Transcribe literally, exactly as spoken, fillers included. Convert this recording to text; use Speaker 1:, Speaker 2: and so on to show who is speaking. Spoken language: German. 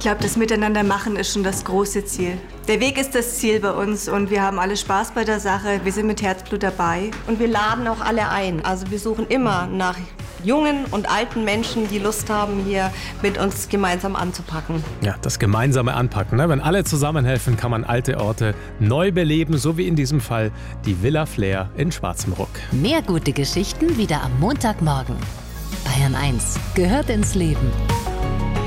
Speaker 1: glaube, das Miteinandermachen ist schon das große Ziel. Der Weg ist das Ziel bei uns und wir haben alle Spaß bei der Sache. Wir sind mit Herzblut dabei.
Speaker 2: Und wir laden auch alle ein. Also wir suchen immer nach jungen und alten Menschen, die Lust haben, hier mit uns gemeinsam anzupacken.
Speaker 3: Ja, das gemeinsame Anpacken. Ne? Wenn alle zusammenhelfen, kann man alte Orte neu beleben, so wie in diesem Fall die Villa Flair in Schwarzenbruck.
Speaker 4: Mehr gute Geschichten wieder am Montagmorgen. Bayern eins gehört ins Leben.